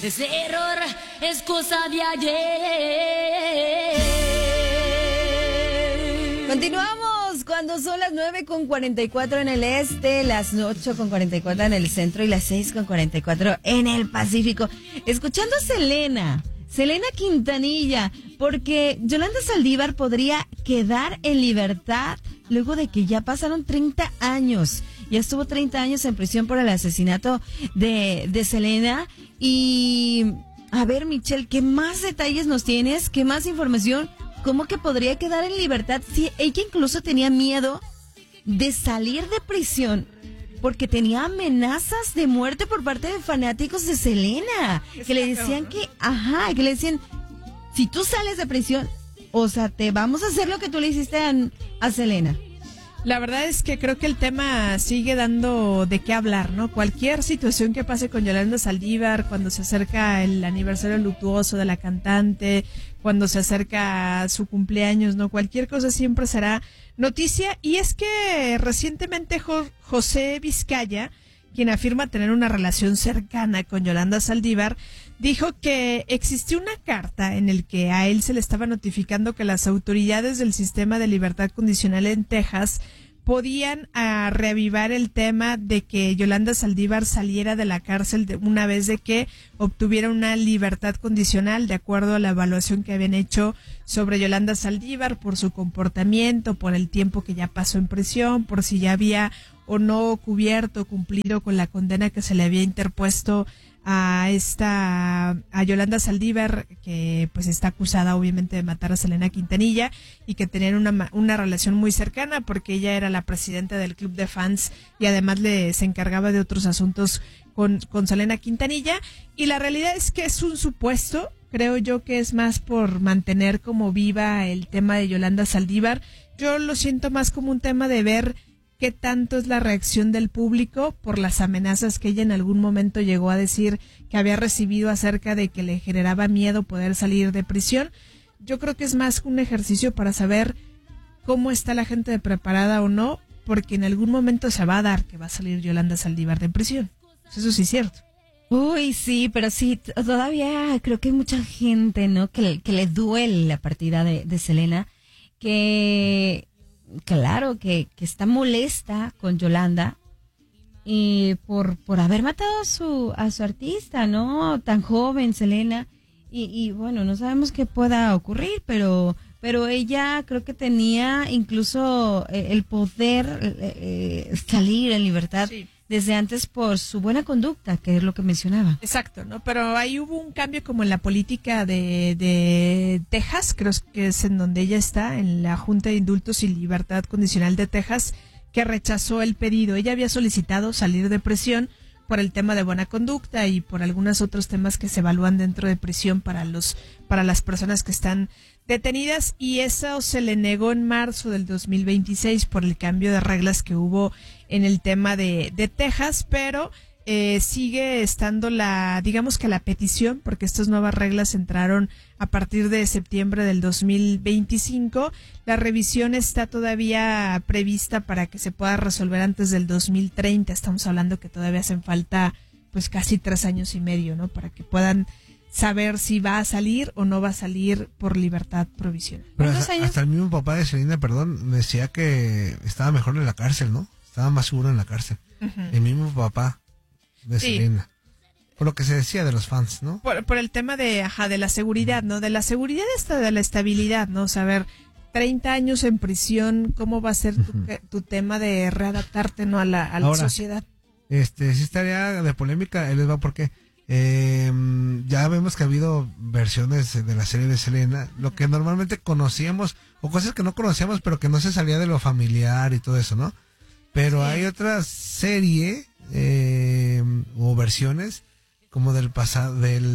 Ese error es cosa de ayer. Continuamos cuando son las 9:44 en el este, las 8:44 en el centro y las 6:44 en el Pacífico. Escuchando a Selena Quintanilla, porque Yolanda Saldívar podría quedar en libertad luego de que ya pasaron 30 años. Ya estuvo 30 años en prisión por el asesinato de Selena. Y, a ver, Michelle, ¿qué más detalles nos tienes? ¿Qué más información? ¿Cómo que podría quedar en libertad si ella incluso tenía miedo de salir de prisión porque tenía amenazas de muerte por parte de fanáticos de Selena? Que le decían que le decían, si tú sales de prisión, o sea, te vamos a hacer lo que tú le hiciste a Selena. La verdad es que creo que el tema sigue dando de qué hablar, ¿no? Cualquier situación que pase con Yolanda Saldívar, cuando se acerca el aniversario luctuoso de la cantante, cuando se acerca su cumpleaños, ¿no? Cualquier cosa siempre será noticia. Y es que recientemente José Vizcaya, quien afirma tener una relación cercana con Yolanda Saldívar, dijo que existió una carta en el que a él se le estaba notificando que las autoridades del sistema de libertad condicional en Texas podían reavivar el tema de que Yolanda Saldívar saliera de la cárcel una vez de que obtuviera una libertad condicional, de acuerdo a la evaluación que habían hecho sobre Yolanda Saldívar por su comportamiento, por el tiempo que ya pasó en prisión, por si ya había o no cumplido con la condena que se le había interpuesto a Yolanda Saldívar, que pues está acusada obviamente de matar a Selena Quintanilla y que tenían una relación muy cercana porque ella era la presidenta del club de fans y además se encargaba de otros asuntos con Selena Quintanilla. Y la realidad es que es un supuesto, creo yo que es más por mantener como viva el tema de Yolanda Saldívar. Yo lo siento más como un tema de ver qué tanto es la reacción del público por las amenazas que ella en algún momento llegó a decir que había recibido acerca de que le generaba miedo poder salir de prisión. Yo creo que es más un ejercicio para saber cómo está la gente preparada o no, porque en algún momento se va a dar que va a salir Yolanda Saldívar de prisión. Eso sí es cierto. Uy, sí, pero sí, todavía creo que hay mucha gente, ¿no? Que le duele la partida de Selena, que claro, que está molesta con Yolanda y por haber matado a su artista, ¿no? Tan joven, Selena, y bueno, no sabemos qué pueda ocurrir, pero ella creo que tenía incluso el poder salir en libertad. Sí. Desde antes por su buena conducta, que es lo que mencionaba. Exacto, ¿no? Pero ahí hubo un cambio como en la política de Texas, creo que es en donde ella está, en la Junta de Indultos y Libertad Condicional de Texas, que rechazó el pedido. Ella había solicitado salir de prisión por el tema de buena conducta y por algunos otros temas que se evalúan dentro de prisión para las personas que están detenidas, y eso se le negó en marzo del 2026 por el cambio de reglas que hubo en el tema de Texas, pero sigue estando digamos que la petición, porque estas nuevas reglas entraron a partir de septiembre del 2025. La revisión está todavía prevista para que se pueda resolver antes del 2030. Estamos hablando que todavía hacen falta pues casi 3 años y medio, ¿no? Para que puedan saber si va a salir o no va a salir por libertad provisional. Pero hasta el mismo papá de Selena, decía que estaba mejor en la cárcel, ¿no? Estaba más seguro en la cárcel. Uh-huh. El mismo papá de Selena. Por lo que se decía de los fans, ¿no? Por el tema de la seguridad, ¿no? De la seguridad hasta de la estabilidad, ¿no? Saber 30 años en prisión, ¿cómo va a ser tu tema de readaptarte, ¿no? a la sociedad? Sí estaría de polémica, él les va porque ya vemos que ha habido versiones de la serie de Selena, lo que normalmente conocíamos, o cosas que no conocíamos, pero que no se salía de lo familiar y todo eso, ¿no? Pero sí, hay otra serie o versiones como del pasado,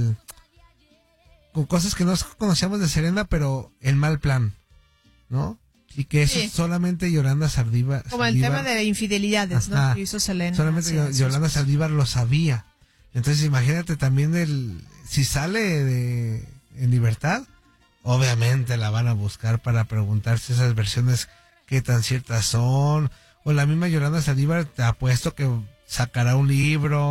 con cosas que no conocíamos de Selena, pero en mal plan, ¿no? Y que eso solamente Yolanda Saldívar. Como el tema de infidelidades, ¿no? Que hizo Selena. Solamente Yolanda Saldívar lo sabía. Entonces imagínate también si sale en libertad, obviamente la van a buscar para preguntarse esas versiones qué tan ciertas son, o la misma Yolanda Saldívar te apuesto que sacará un libro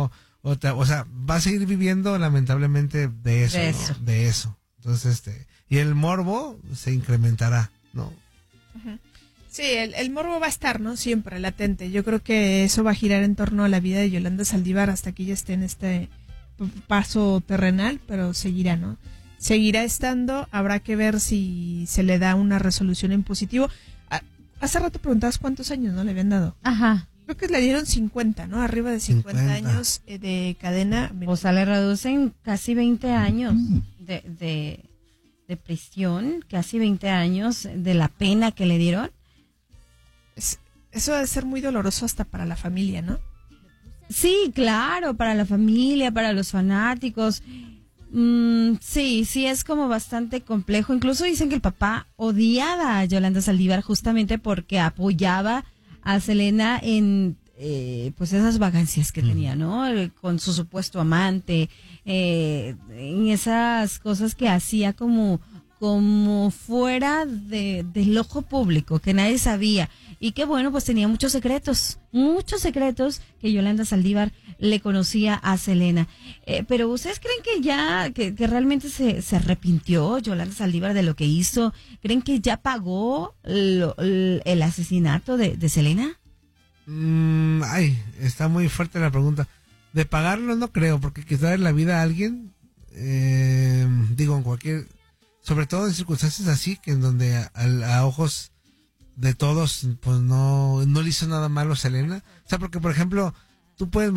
o sea, va a seguir viviendo lamentablemente de eso, De ¿no? eso. De eso. Entonces, y el morbo se incrementará, ¿no? Sí, el morbo va a estar, ¿no? Siempre latente. Yo creo que eso va a girar en torno a la vida de Yolanda Saldívar hasta que ella esté en este paso terrenal, pero seguirá, ¿no? Seguirá estando, habrá que ver si se le da una resolución en positivo. Hace rato preguntabas cuántos años, ¿no? Le habían dado. Ajá. Creo que le dieron 50, ¿no? Arriba de 50 años de cadena. O sea, le reducen casi 20 años de prisión, casi 20 años de la pena que le dieron. Eso debe ser muy doloroso hasta para la familia, ¿no? Sí, claro, para la familia, para los fanáticos. Sí, es como bastante complejo. Incluso dicen que el papá odiaba a Yolanda Saldívar justamente porque apoyaba a Selena en pues esas vagancias que tenía, ¿no? Con su supuesto amante, en esas cosas que hacía como fuera del ojo público, que nadie sabía. Y que bueno, pues tenía muchos secretos que Yolanda Saldívar le conocía a Selena. Pero ¿ustedes creen que ya, que realmente se arrepintió Yolanda Saldívar de lo que hizo? ¿Creen que ya pagó el asesinato de Selena? Ay, está muy fuerte la pregunta. De pagarlo no creo, porque quitarle la vida a alguien, digo, en cualquier, sobre todo en circunstancias así, que en donde a ojos de todos, pues no le hizo nada malo a Selena. O sea, porque por ejemplo, tú puedes